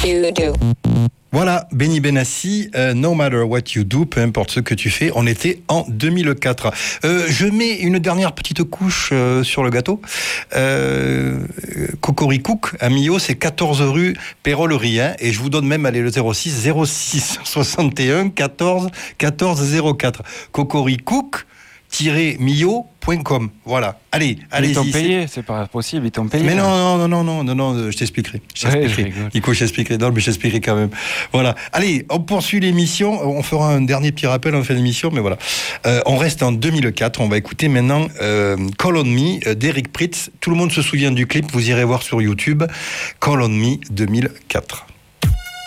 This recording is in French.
you do. Voilà, Benny Benassi, No Matter What You Do, peu importe ce que tu fais, on était en 2004. Je mets une dernière petite couche sur le gâteau. Cocoricook, à Millau, c'est 14 rue Perrollerie, et je vous donne même le 06 61 14 14 04. Cocoricook-millau.com. Voilà. Allez, allez-y. Ils t'ont payé, c'est pas possible, ils t'ont payé. Mais non, je t'expliquerai. Ouais, je rigole. Nico, je t'expliquerai. Non, mais je t'expliquerai quand même. Voilà. Allez, on poursuit l'émission. On fera un dernier petit rappel en fin d'émission, mais voilà. On reste en 2004. On va écouter maintenant Call on Me d'Eric Prydz. Tout le monde se souvient du clip. Vous irez voir sur YouTube. Call on Me 2004.